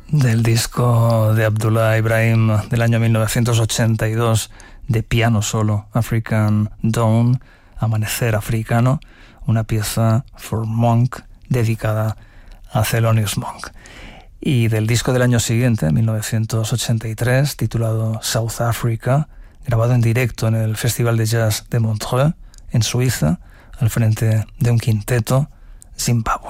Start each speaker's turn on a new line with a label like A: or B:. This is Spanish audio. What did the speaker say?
A: Del disco de Abdullah Ibrahim del año 1982 de piano solo, African Dawn, Amanecer Africano, una pieza for Monk dedicada a Thelonious Monk. Y del disco del año siguiente, 1983, titulado South Africa, grabado en directo en el Festival de Jazz de Montreux, en Suiza, al frente de un quinteto, Zimbabue.